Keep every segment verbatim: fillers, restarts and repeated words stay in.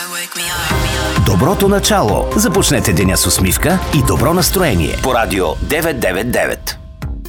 Доброто начало. Започнете деня с усмивка и добро настроение по радио деветстотин деветдесет и девет.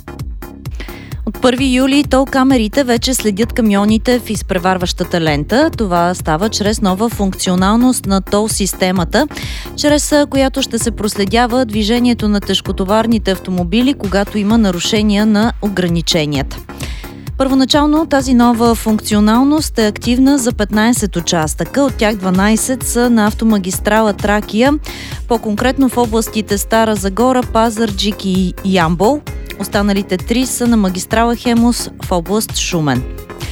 От първи юли тол камерите вече следят камионите в изпреварващата лента. Това става чрез нова функционалност на тол системата, чрез която ще се проследява движението на тежкотоварните автомобили, когато има нарушения на ограниченията. Първоначално тази нова функционалност е активна за петнайсет участъка, от тях дванайсет са на автомагистрала Тракия, по-конкретно в областите Стара Загора, Пазарджик и Ямбол. Останалите три са на магистрала Хемус в област Шумен.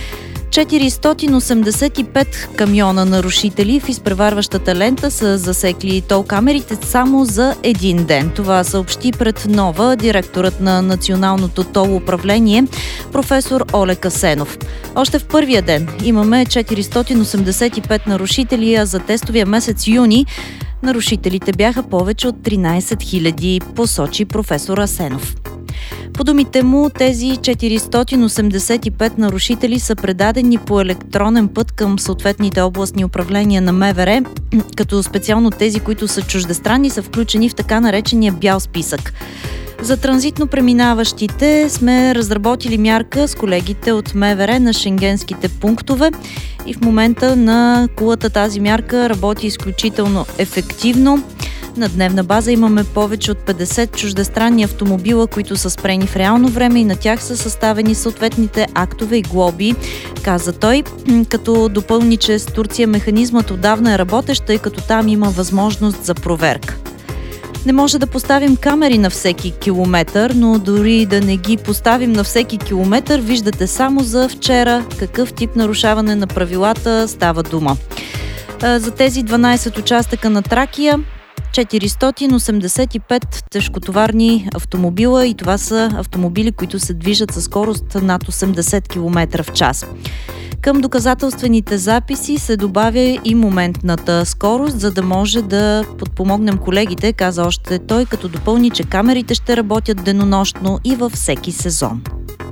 четиристотин осемдесет и пет камиона нарушители в изпреварващата лента са засекли тол камерите само за един ден. Това съобщи пред Нова директорът на Националното тол управление професор Олег Асенов. Още в първия ден имаме четиристотин осемдесет и пет нарушители, а за тестовия месец юни нарушителите бяха повече от тринайсет хиляди, посочи професор Асенов. По думите му, тези четиристотин осемдесет и пет нарушители са предадени по електронен път към съответните областни управления на МВР, като специално тези, които са чуждестранни, са включени в така наречения бял списък. За транзитно преминаващите сме разработили мярка с колегите от МВР на шенгенските пунктове и в момента на кулата тази мярка работи изключително ефективно. На дневна база имаме повече от петдесет чуждестранни автомобила, които са спрени в реално време и на тях са съставени съответните актове и глоби, каза той, като допълни, че с Турция механизмът отдавна е работещ, тъй като там има възможност за проверка. Не може да поставим камери на всеки километър, но дори да не ги поставим на всеки километър, виждате само за вчера какъв тип нарушаване на правилата става дума. За тези дванайсет участъка на Тракия четиристотин осемдесет и пет тежкотоварни автомобила и това са автомобили, които се движат със скорост над осемдесет километра в час. Към доказателствените записи се добавя и моментната скорост, за да може да подпомогнем колегите, каза още той, като допълни, че камерите ще работят денонощно и във всеки сезон.